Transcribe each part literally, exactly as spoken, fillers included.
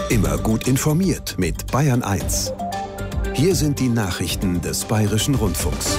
Immer gut informiert mit Bayern eins. Hier sind die Nachrichten des Bayerischen Rundfunks.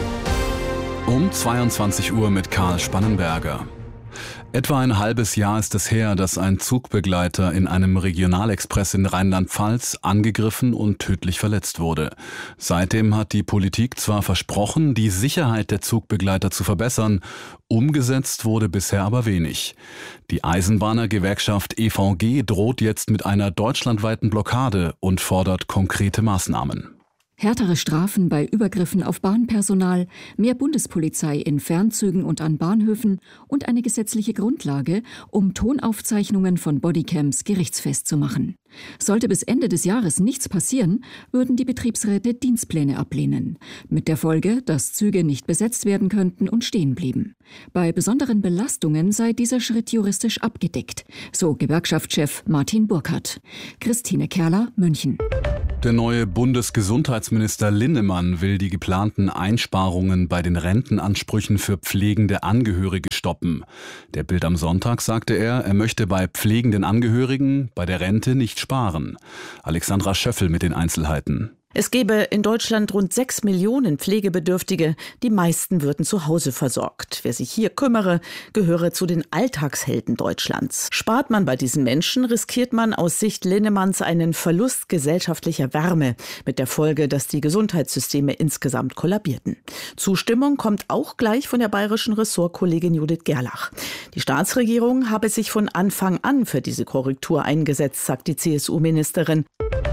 Um zweiundzwanzig Uhr mit Karl Spannenberger. Etwa ein halbes Jahr ist es her, dass ein Zugbegleiter in einem Regionalexpress in Rheinland-Pfalz angegriffen und tödlich verletzt wurde. Seitdem hat die Politik zwar versprochen, die Sicherheit der Zugbegleiter zu verbessern, umgesetzt wurde bisher aber wenig. Die Eisenbahner-Gewerkschaft E V G droht jetzt mit einer deutschlandweiten Blockade und fordert konkrete Maßnahmen. Härtere Strafen bei Übergriffen auf Bahnpersonal, mehr Bundespolizei in Fernzügen und an Bahnhöfen und eine gesetzliche Grundlage, um Tonaufzeichnungen von Bodycams gerichtsfest zu machen. Sollte bis Ende des Jahres nichts passieren, würden die Betriebsräte Dienstpläne ablehnen. Mit der Folge, dass Züge nicht besetzt werden könnten und stehen blieben. Bei besonderen Belastungen sei dieser Schritt juristisch abgedeckt, so Gewerkschaftschef Martin Burkhardt. Christine Kerler, München. Der neue Bundesgesundheitsminister Linnemann will die geplanten Einsparungen bei den Rentenansprüchen für pflegende Angehörige stoppen. Der Bild am Sonntag sagte er, er möchte bei pflegenden Angehörigen bei der Rente nicht sparen. Alexandra Schöffel mit den Einzelheiten. Es gäbe in Deutschland rund sechs Millionen Pflegebedürftige. Die meisten würden zu Hause versorgt. Wer sich hier kümmere, gehöre zu den Alltagshelden Deutschlands. Spart man bei diesen Menschen, riskiert man aus Sicht Linnemanns einen Verlust gesellschaftlicher Wärme. Mit der Folge, dass die Gesundheitssysteme insgesamt kollabierten. Zustimmung kommt auch gleich von der bayerischen Ressortkollegin Judith Gerlach. Die Staatsregierung habe sich von Anfang an für diese Korrektur eingesetzt, sagt die C S U-Ministerin.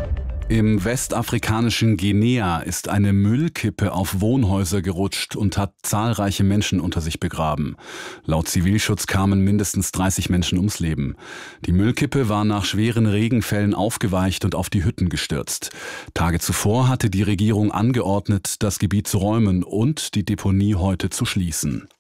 Im westafrikanischen Guinea ist eine Müllkippe auf Wohnhäuser gerutscht und hat zahlreiche Menschen unter sich begraben. Laut Zivilschutz kamen mindestens dreißig Menschen ums Leben. Die Müllkippe war nach schweren Regenfällen aufgeweicht und auf die Hütten gestürzt. Tage zuvor hatte die Regierung angeordnet, das Gebiet zu räumen und die Deponie heute zu schließen.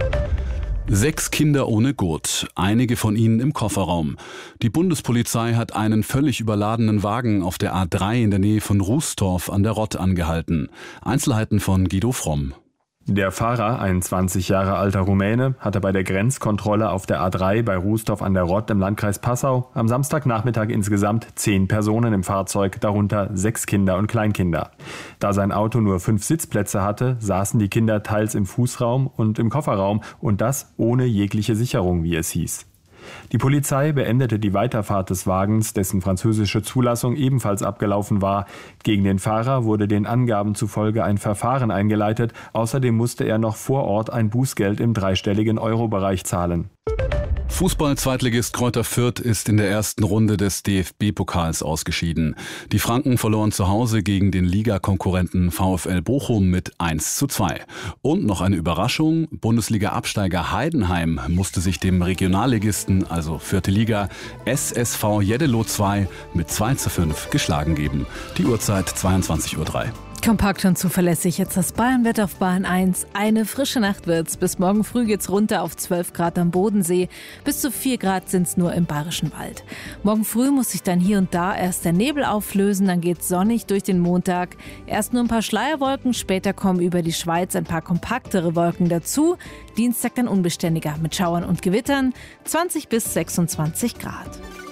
Sechs Kinder ohne Gurt, einige von ihnen im Kofferraum. Die Bundespolizei hat einen völlig überladenen Wagen auf der A drei in der Nähe von Rußtorf an der Rott angehalten. Einzelheiten von Guido Fromm. Der Fahrer, ein zwanzig Jahre alter Rumäne, hatte bei der Grenzkontrolle auf der A drei bei Rußtorf an der Rott im Landkreis Passau am Samstagnachmittag insgesamt zehn Personen im Fahrzeug, darunter sechs Kinder und Kleinkinder. Da sein Auto nur fünf Sitzplätze hatte, saßen die Kinder teils im Fußraum und im Kofferraum und das ohne jegliche Sicherung, wie es hieß. Die Polizei beendete die Weiterfahrt des Wagens, dessen französische Zulassung ebenfalls abgelaufen war. Gegen den Fahrer wurde den Angaben zufolge ein Verfahren eingeleitet. Außerdem musste er noch vor Ort ein Bußgeld im dreistelligen Euro-Bereich zahlen. Fußball-Zweitligist Greuther Fürth ist in der ersten Runde des D F B-Pokals ausgeschieden. Die Franken verloren zu Hause gegen den Ligakonkurrenten VfL Bochum mit eins zu zwei. Und noch eine Überraschung, Bundesliga-Absteiger Heidenheim musste sich dem Regionalligisten, also vierte Liga, S S V Jeddelo zwei mit zwei zu fünf geschlagen geben. Die Uhrzeit zweiundzwanzig Uhr drei. Kompakt und zuverlässig jetzt das Bayernwetter auf Bayern eins. Eine frische Nacht wird's. Bis morgen früh geht's runter auf zwölf Grad am Bodensee. Bis zu vier Grad sind's nur im Bayerischen Wald. Morgen früh muss sich dann hier und da erst der Nebel auflösen, dann geht's sonnig durch den Montag. Erst nur ein paar Schleierwolken, später kommen über die Schweiz ein paar kompaktere Wolken dazu. Dienstag dann unbeständiger mit Schauern und Gewittern. zwanzig bis sechsundzwanzig Grad.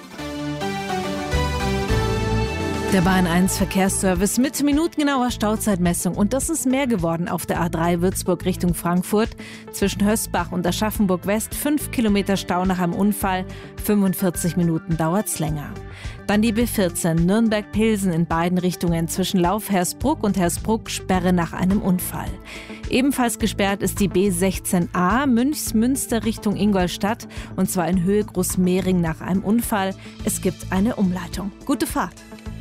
Der Bayern eins Verkehrsservice mit minutengenauer Stauzeitmessung. Und das ist mehr geworden auf der A drei Würzburg Richtung Frankfurt. Zwischen Hösbach und Aschaffenburg West fünf Kilometer Stau nach einem Unfall. fünfundvierzig Minuten dauert's länger. Dann die B vierzehn Nürnberg-Pilsen in beiden Richtungen. Zwischen Lauf-Hersbruck und Hersbruck Sperre nach einem Unfall. Ebenfalls gesperrt ist die B sechzehn A Münchsmünster Richtung Ingolstadt. Und zwar in Höhe Großmehring nach einem Unfall. Es gibt eine Umleitung. Gute Fahrt.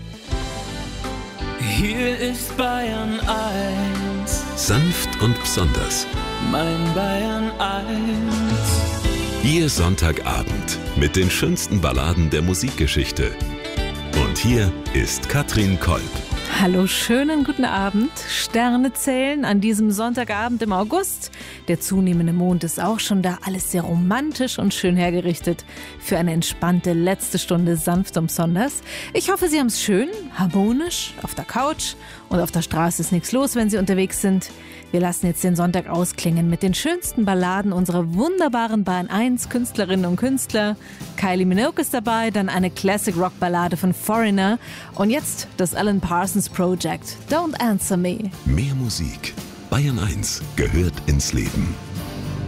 Hier ist Bayern eins. Sanft und besonders. Mein Bayern eins. Ihr Sonntagabend mit den schönsten Balladen der Musikgeschichte. Und hier ist Katrin Kolb. Hallo, schönen guten Abend. Sterne zählen an diesem Sonntagabend im August. Der zunehmende Mond ist auch schon da. Alles sehr romantisch und schön hergerichtet für eine entspannte letzte Stunde sanft und besonders. Ich hoffe, Sie haben es schön, harmonisch, auf der Couch und auf der Straße ist nichts los, wenn Sie unterwegs sind. Wir lassen jetzt den Sonntag ausklingen mit den schönsten Balladen unserer wunderbaren Bayern eins Künstlerinnen und Künstler. Kylie Minogue ist dabei, dann eine Classic-Rock-Ballade von Foreigner und jetzt das Alan Parsons Project, Don't Answer Me. Mehr Musik. Bayern eins gehört ins Leben.